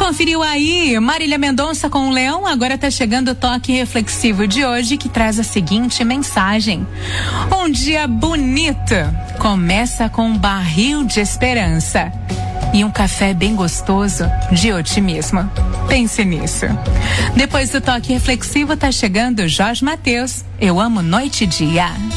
Conferiu aí Marília Mendonça com o Leão? Agora tá chegando o toque reflexivo de hoje, que traz a seguinte mensagem: um dia bonito começa com um barril de esperança e um café bem gostoso de otimismo. Pense nisso. Depois do toque reflexivo tá chegando Jorge Mateus. Eu amo noite e dia.